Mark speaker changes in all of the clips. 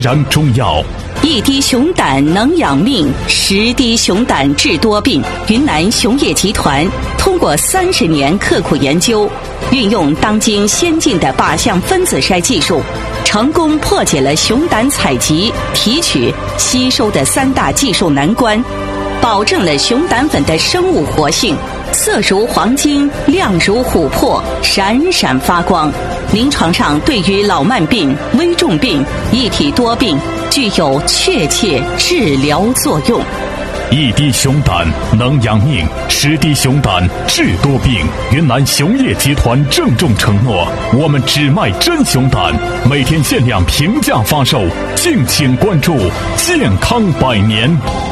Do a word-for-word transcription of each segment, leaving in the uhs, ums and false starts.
Speaker 1: 然中药，
Speaker 2: 一滴熊胆能养命，十滴熊胆治多病。云南熊业集团通过三十年刻苦研究，运用当今先进的靶向分子筛技术，成功破解了熊胆采集、提取、吸收的三大技术难关，保证了熊胆粉的生物活性，色如黄金，亮如琥珀，闪闪发光。临床上对于老慢病、危重病、一体多病具有确切治疗作用。
Speaker 1: 一滴熊胆能养命，十滴熊胆治多病。云南熊业集团郑重承诺，我们只卖真熊胆，每天限量平价发售，敬请关注。健康百年。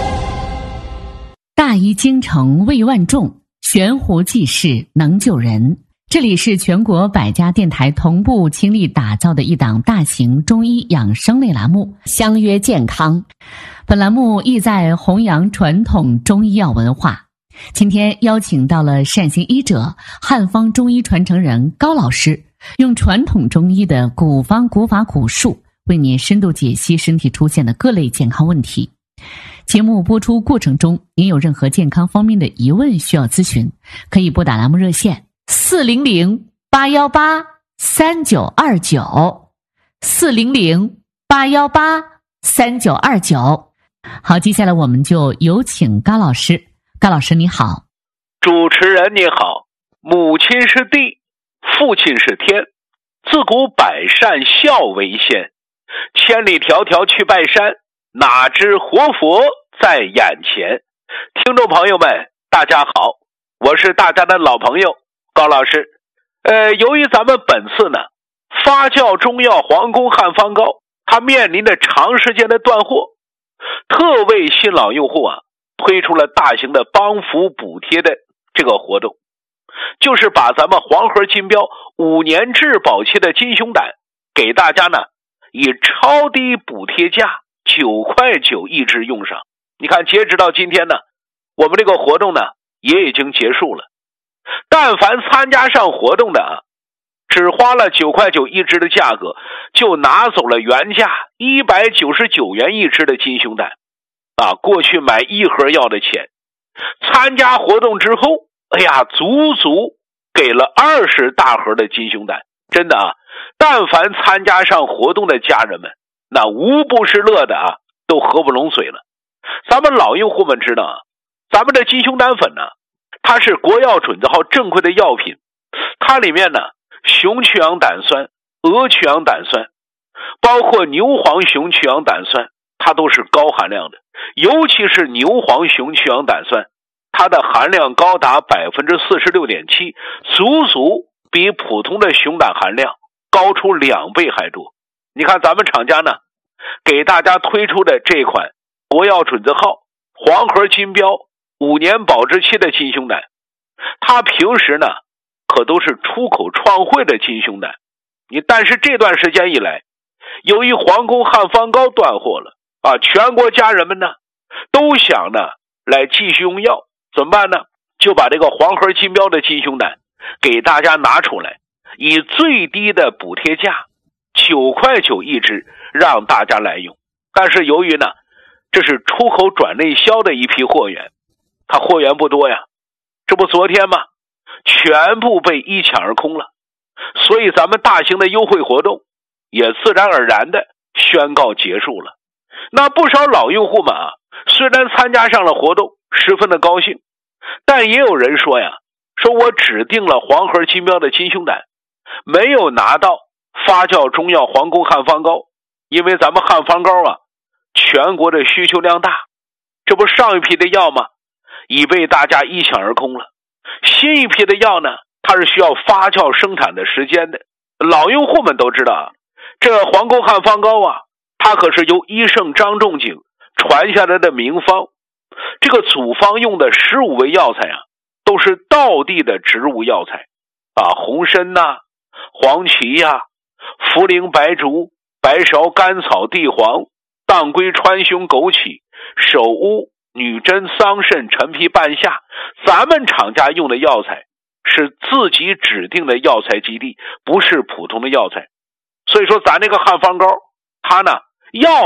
Speaker 3: 大医精诚为万众，悬壶济世能救人。这里是全国百家电台同步倾力打造的一档大型中医养生类栏目《相约健康》。本栏目意在弘扬传统中医药文化。今天邀请到了善行医者、汉方中医传承人高老师，用传统中医的古方古法古术，为您深度解析身体出现的各类健康问题。节目播出过程中，您有任何健康方面的疑问需要咨询，可以拨打栏目热线四零零八幺八三九二九四零零八幺八三九二九。好，接下来我们就有请高老师。高老师你好。
Speaker 4: 主持人你好。母亲是地，父亲是天，自古百善孝为先，千里迢迢去拜山，哪知活佛在眼前。听众朋友们大家好，我是大家的老朋友高老师。呃，由于咱们本次呢发酵中药皇宫汉方膏它面临着长时间的断货，特为新老用户啊推出了大型的帮扶补贴的这个活动，就是把咱们黄河金标五年质保期的金熊胆给大家呢以超低补贴价九块九一支用上。你看截止到今天呢，我们这个活动呢也已经结束了。但凡参加上活动的啊，只花了九块九一支的价格，就拿走了原价一百九十九元一支的金熊胆啊，过去买一盒药的钱。参加活动之后，哎呀，足足给了二十大盒的金熊胆。真的啊，但凡参加上活动的家人们，那无不是乐的啊，都合不拢嘴了。咱们老用户们知道啊，咱们的金熊胆粉呢，它是国药准字号正规的药品，它里面呢熊去氧胆酸、鹅去氧胆酸，包括牛黄熊去氧胆酸，它都是高含量的。尤其是牛黄熊去氧胆酸，它的含量高达 百分之四十六点七， 足足比普通的熊胆含量高出两倍还多。你看咱们厂家呢给大家推出的这款国药准字号黄河金标五年保质期的金熊胆，它平时呢可都是出口创汇的金熊胆。你但是这段时间以来，由于皇宫汉方膏断货了啊，全国家人们呢都想呢来继续用药，怎么办呢？就把这个黄河金标的金熊胆给大家拿出来，以最低的补贴价九块九一支让大家来用。但是由于呢这是出口转内销的一批货源，它货源不多呀，这不昨天吗全部被一抢而空了，所以咱们大型的优惠活动也自然而然的宣告结束了。那不少老用户们啊，虽然参加上了活动十分的高兴，但也有人说呀，说我只订了黄河金标的金熊胆，没有拿到发酵中药皇宫汉方膏，因为咱们汉方膏啊全国的需求量大，这不上一批的药吗已被大家一抢而空了，新一批的药呢它是需要发酵生产的时间的。老用户们都知道啊，这皇宫汉方膏啊，它可是由医圣张仲景传下来的名方，这个组方用的十五味药材啊，都是道地的植物药材啊，红参呐、啊、黄芪呀、啊、茯苓、白术、白芍、甘草、地黄、当归、川芎、枸杞、首乌、女贞、桑葚、陈皮、半夏。咱们厂家用的药材是自己指定的药材基地，不是普通的药材。所以说咱这个汉方膏它呢药